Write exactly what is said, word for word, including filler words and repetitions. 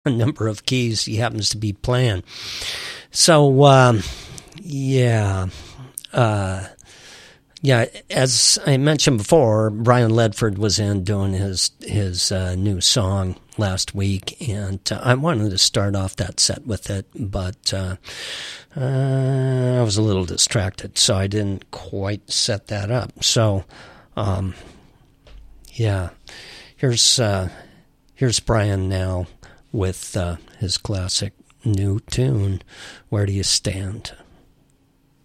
number of keys he happens to be playing. So, um, yeah, uh, yeah. As I mentioned before, Brian Ledford was in doing his his uh, new song last week, and uh, I wanted to start off that set with it, but uh, uh, I was a little distracted, so I didn't quite set that up. So, um, yeah, here's uh, here's Brian now with uh, his classic new tune, Where Do You Stand?